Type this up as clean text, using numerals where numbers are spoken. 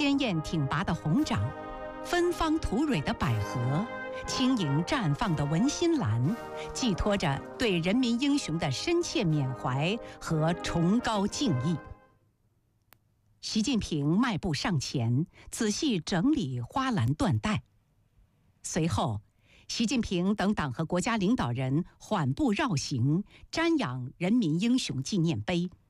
鲜艳挺拔的红掌，芬芳吐蕊的百合，轻盈绽放的文心兰，寄托着对人民英雄的深切缅怀和崇高敬意。习近平迈步上前，仔细整理花篮缎带。随后，习近平等党和国家领导人缓步绕行，瞻仰人民英雄纪念碑，